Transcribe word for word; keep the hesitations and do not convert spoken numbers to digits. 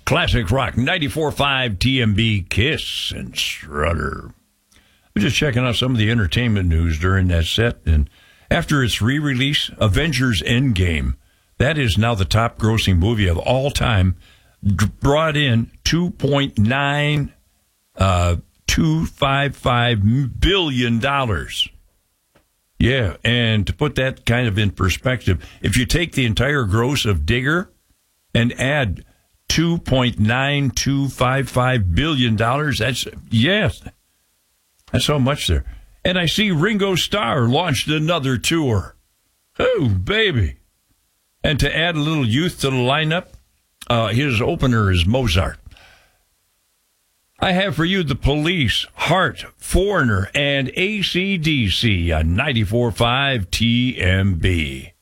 Classic Rock ninety-four point five T M B, Kiss and Strutter. We're just checking out some of the entertainment news during that set. And after its re-release, Avengers Endgame, that is now the top grossing movie of all time, brought in two point nine two five five billion dollars. Yeah, and to put that kind of in perspective, if you take the entire gross of Digger and add two point nine two five five billion dollars, that's, yes, that's so much there. And I see Ringo Starr launched another tour. Oh, baby. And to add a little youth to the lineup, uh, his opener is Mozart. I have for you the Police, Heart, Foreigner, and A C D C on ninety-four point five T M B.